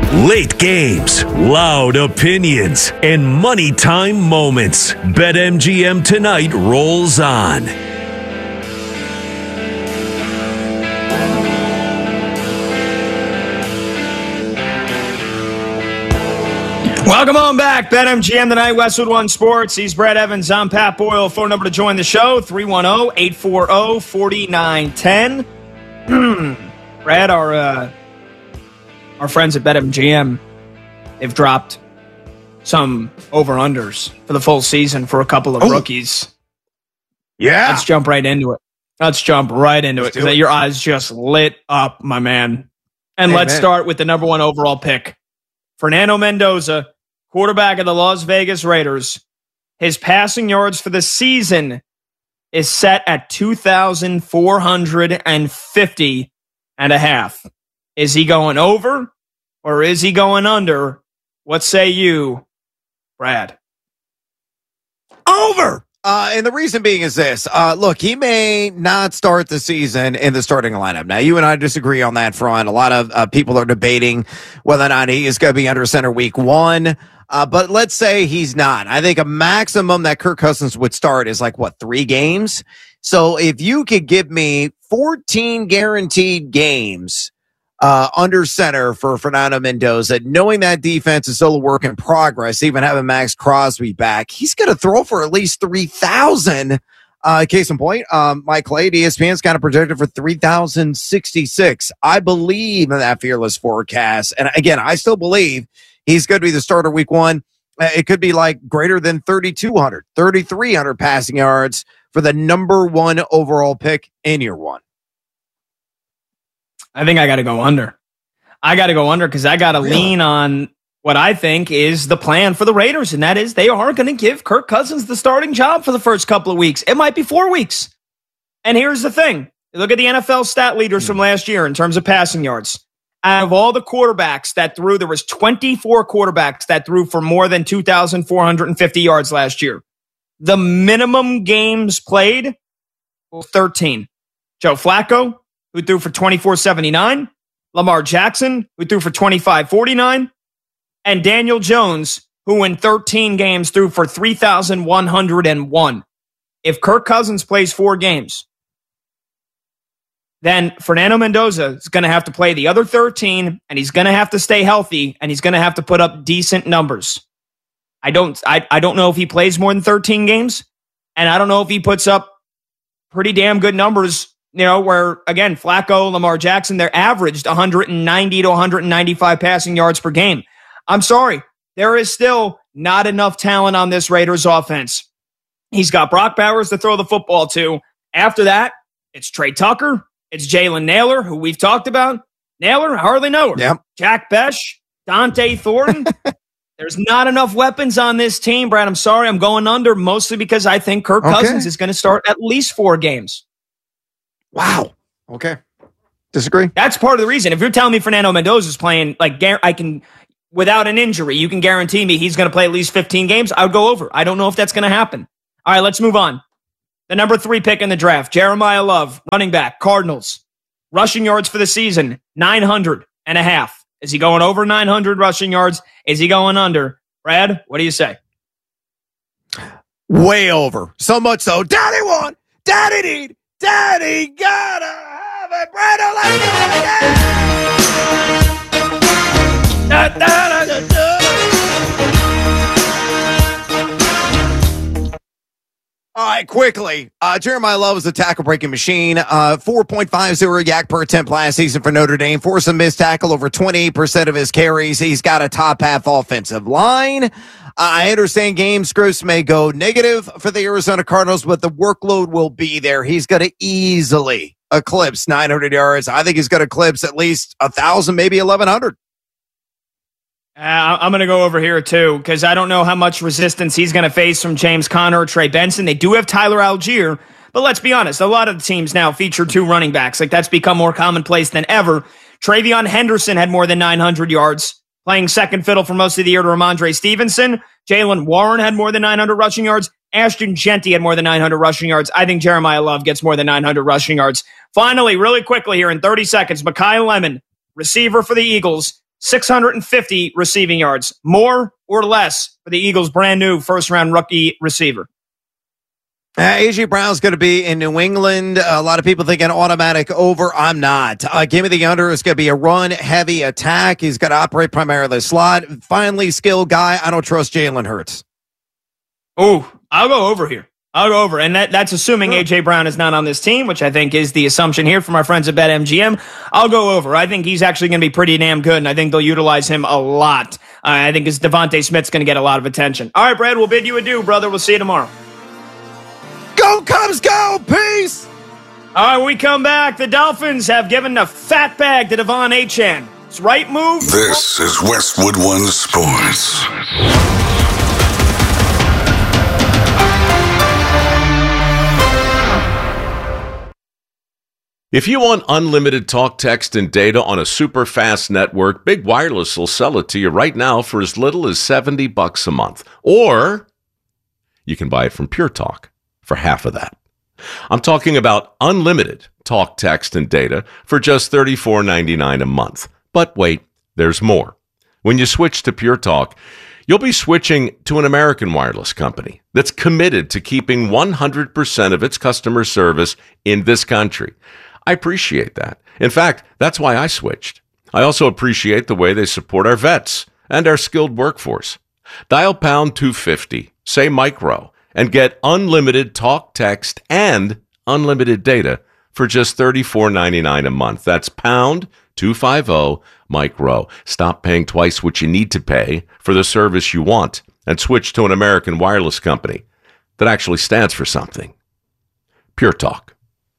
Late games, loud opinions, and money time moments. BetMGM tonight rolls on. Welcome on back. BetMGM tonight, Westwood One Sports. He's Brad Evans. I'm Pat Boyle. Phone number to join the show, 310-840-4910. Brad, our friends at BetMGM, they've dropped some over-unders for the full season for a couple of rookies. Yeah. Let's jump right into it. Let's because your eyes just lit up, my man. And let's start with the number 1 overall pick. Fernando Mendoza, quarterback of the Las Vegas Raiders. His passing yards for the season is set at 2,450 and a half. Is he going over or is he going under? What say you, Brad? Over! And the reason being is this. Look, he may not start the season in the starting lineup. Now, you and I disagree on that front. A lot of people are debating whether or not he is going to be under center week 1. But let's say he's not. I think a maximum that Kirk Cousins would start is 3 games? So if you could give me 14 guaranteed games under center for Fernando Mendoza, knowing that defense is still a work in progress, even having Max Crosby back, he's going to throw for at least 3,000. Case in point, Mike Clay, ESPN's kind of projected for 3,066. I believe in that fearless forecast. And again, I still believe he's going to be the starter week 1. It could be greater than 3,200, 3,300 passing yards for the number 1 overall pick in year 1. I think I got to go under. Because I got to lean on what I think is the plan for the Raiders, and that is they are going to give Kirk Cousins the starting job for the first couple of weeks. It might be 4 weeks. And here's the thing. Look at the NFL stat leaders from last year in terms of passing yards. Out of all the quarterbacks that threw, there was 24 quarterbacks that threw for more than 2,450 yards last year. The minimum games played was 13. Joe Flacco, who threw for 2,479, Lamar Jackson, who threw for 2,549, and Daniel Jones, who in 13 games threw for 3,101. If Kirk Cousins plays 4 games, then Fernando Mendoza is going to have to play the other 13, and he's going to have to stay healthy, and he's going to have to put up decent numbers. I don't know if he plays more than 13 games, and I don't know if he puts up pretty damn good numbers, where, again, Flacco, Lamar Jackson, they're averaged 190 to 195 passing yards per game. I'm sorry. There is still not enough talent on this Raiders offense. He's got Brock Bowers to throw the football to. After that, it's Trey Tucker. It's Jalen Naylor, who we've talked about. Naylor, I hardly know her. Yep. Jack Besh, Dante Thornton. There's not enough weapons on this team, Brad. I'm sorry. I'm going under mostly because I think Kirk Cousins is going to start at least 4 games. Wow. Okay. Disagree. That's part of the reason. If you're telling me Fernando Mendoza's playing, I can, without an injury, you can guarantee me he's going to play at least 15 games, I would go over. I don't know if that's going to happen. All right, let's move on. The number 3 pick in the draft, Jeremiah Love, running back, Cardinals. Rushing yards for the season, 900 and a half. Is he going over 900 rushing yards? Is he going under? Brad, what do you say? Way over. So much so. Daddy want, Daddy need, Daddy gotta have it. Brad, let's do it again. All right, quickly. Jeremiah Love is a tackle-breaking machine. 4.50 yak per attempt last season for Notre Dame. Forced a missed tackle over 28% of his carries. He's got a top-half offensive line. I understand game scripts may go negative for the Arizona Cardinals, but the workload will be there. He's going to easily eclipse 900 yards. I think he's going to eclipse at least 1,000, maybe 1,100. I'm going to go over here, too, because I don't know how much resistance he's going to face from James Conner or Trey Benson. They do have Tyler Algier, but let's be honest, a lot of the teams now feature 2 running backs. That's become more commonplace than ever. Travion Henderson had more than 900 yards, playing second fiddle for most of the year to Ramondre Stevenson. Jaylen Warren had more than 900 rushing yards. Ashton Jeanty had more than 900 rushing yards. I think Jeremiah Love gets more than 900 rushing yards. Finally, really quickly here in 30 seconds, Mekhi Lemon, receiver for the Eagles. 650 receiving yards. More or less for the Eagles' brand new first-round rookie receiver? A.J. Brown's going to be in New England. A lot of people thinking automatic over. I'm not. Give me the under. It's going to be a run-heavy attack. He's got to operate primarily the slot. Finally, skilled guy. I don't trust Jalen Hurts. Oh, I'll go over here. I'll go over. And that's assuming A.J. Brown is not on this team, which I think is the assumption here from our friends at BetMGM. I'll go over. I think he's actually going to be pretty damn good, and I think they'll utilize him a lot. I think his Devontae Smith's going to get a lot of attention. All right, Brad, we'll bid you adieu, brother. We'll see you tomorrow. Go, Cubs, go! Peace! All right, when we come back, the Dolphins have given a fat bag to Devon Achane. It's right move. This is Westwood One Sports. If you want unlimited talk, text, and data on a super fast network, Big Wireless will sell it to you right now for as little as $70 a month. Or you can buy it from Pure Talk for half of that. I'm talking about unlimited talk, text, and data for just $34.99 a month. But wait, there's more. When you switch to Pure Talk, you'll be switching to an American wireless company that's committed to keeping 100% of its customer service in this country. I appreciate that. In fact, that's why I switched. I also appreciate the way they support our vets and our skilled workforce. Dial pound 250, say micro, and get unlimited talk, text, and unlimited data for just $34.99 a month. That's pound 250 micro. Stop paying twice what you need to pay for the service you want and switch to an American wireless company that actually stands for something. Pure Talk.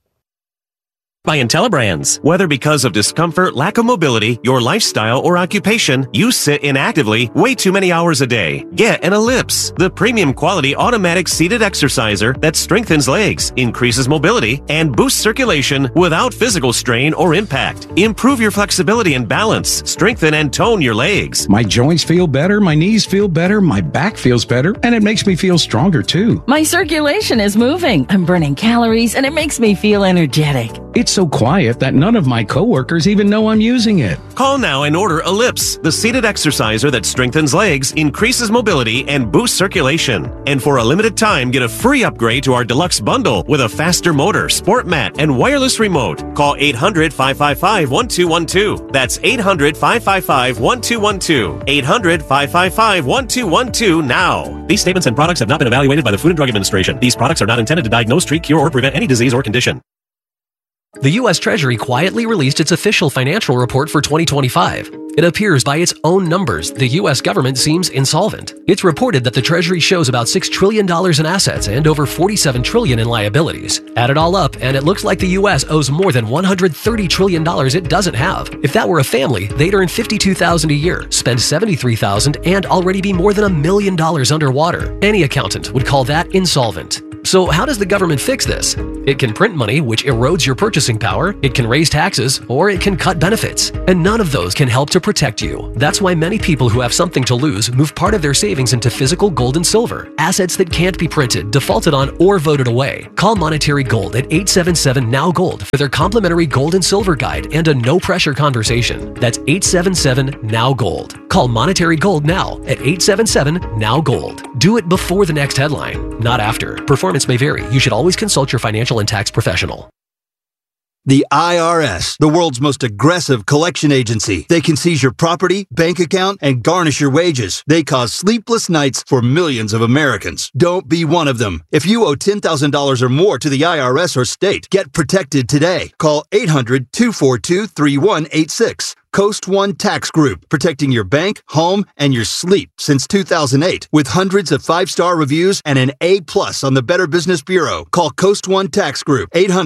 By IntelliBrands. Whether because of discomfort, lack of mobility, your lifestyle, or occupation, you sit inactively way too many hours a day. Get an Ellipse, the premium quality automatic seated exerciser that strengthens legs, increases mobility, and boosts circulation without physical strain or impact. Improve your flexibility and balance, strengthen and tone your legs. My joints feel better, my knees feel better, my back feels better, and it makes me feel stronger too. My circulation is moving, I'm burning calories, and it makes me feel energetic. It's so quiet that none of my coworkers even know I'm using it. Call now and order Ellipse, the seated exerciser that strengthens legs, increases mobility, and boosts circulation. And for a limited time, get a free upgrade to our deluxe bundle with a faster motor, sport mat, and wireless remote. Call 800-555-1212. That's 800-555-1212. 800-555-1212 now. These statements and products have not been evaluated by the Food and Drug Administration. These products are not intended to diagnose, treat, cure, or prevent any disease or condition. The U.S. Treasury quietly released its official financial report for 2025. It appears by its own numbers, the U.S. government seems insolvent. It's reported that the Treasury shows about $6 trillion in assets and over $47 trillion in liabilities. Add it all up, and it looks like the U.S. owes more than $130 trillion it doesn't have. If that were a family, they'd earn $52,000 a year, spend $73,000, and already be more than $1 million underwater. Any accountant would call that insolvent. So how does the government fix this? It can print money, which erodes your purchasing power, it can raise taxes, or it can cut benefits. And none of those can help to protect you. That's why many people who have something to lose move part of their savings into physical gold and silver, assets that can't be printed, defaulted on, or voted away. Call Monetary Gold at 877-NOW-GOLD for their complimentary gold and silver guide and a no-pressure conversation. That's 877-NOW-GOLD. Call Monetary Gold now at 877-NOW-GOLD. Do it before the next headline, not after. Performance may vary. You should always consult your financial and tax professional. The IRS, the world's most aggressive collection agency. They can seize your property, bank account, and garnish your wages. They cause sleepless nights for millions of Americans. Don't be one of them. If you owe $10,000 or more to the IRS or state, get protected today. Call 800-242-3186. Coast One Tax Group, protecting your bank, home, and your sleep since 2008. With hundreds of 5-star reviews and an A+ on the Better Business Bureau. Call Coast One Tax Group,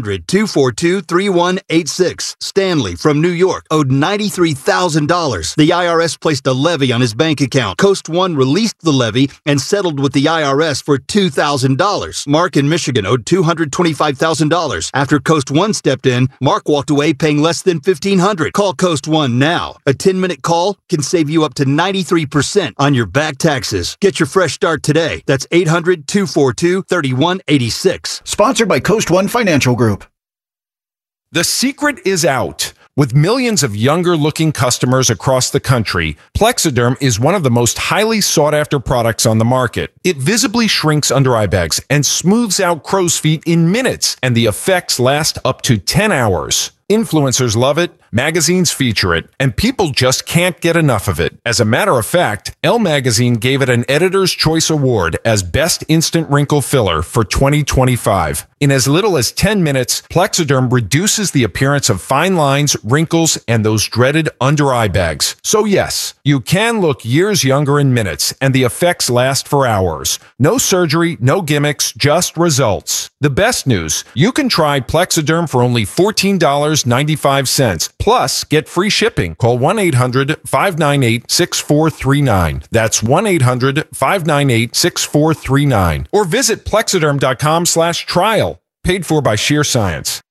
800-242-3186. Stanley from New York owed $93,000. The IRS placed a levy on his bank account. Coast One released the levy and settled with the IRS for $2,000. Mark in Michigan owed $225,000. After Coast One stepped in, Mark walked away paying less than $1,500. Call Coast One now. A 10-minute call can save you up to 93% on your back taxes. Get your fresh start today. That's 800-242-3186. Sponsored by Coast One Financial Group. The secret is out. With millions of younger-looking customers across the country, Plexiderm is one of the most highly sought-after products on the market. It visibly shrinks under-eye bags and smooths out crow's feet in minutes, and the effects last up to 10 hours. Influencers love it, magazines feature it, and people just can't get enough of it. As a matter of fact, Elle Magazine gave it an Editor's Choice Award as Best Instant Wrinkle Filler for 2025. In as little as 10 minutes, Plexiderm reduces the appearance of fine lines, wrinkles, and those dreaded under-eye bags. So yes, you can look years younger in minutes, and the effects last for hours. No surgery, no gimmicks, just results. The best news, you can try Plexiderm for only $14.95. Plus, get free shipping. Call 1-800-598-6439. That's 1-800-598-6439. Or visit Plexiderm.com/trial. Paid for by Sheer Science.